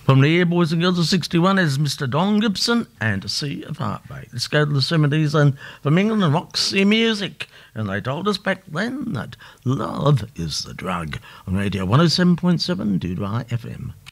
From the Air Boys and Girls of 61 is Mr. Don Gibson and A Sea of Heartbreak. Let's go to the 70s and from England and Roxy Music. And they told us back then that love is the drug. On Radio 107.7 Dudai FM.